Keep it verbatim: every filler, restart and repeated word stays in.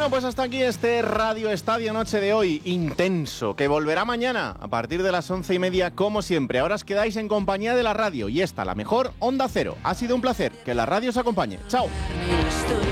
Bueno, pues hasta aquí este Radio Estadio Noche de hoy, intenso, que volverá mañana a partir de las once y media, como siempre. Ahora os quedáis en compañía de la radio y esta, la mejor Onda Cero. Ha sido un placer, que la radio os acompañe. Chao.